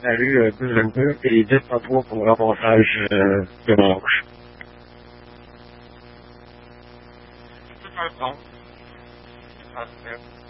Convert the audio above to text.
Salut, un peu, et dites-moi toi pour le ramassage de manche. C'est un bon. Parfait.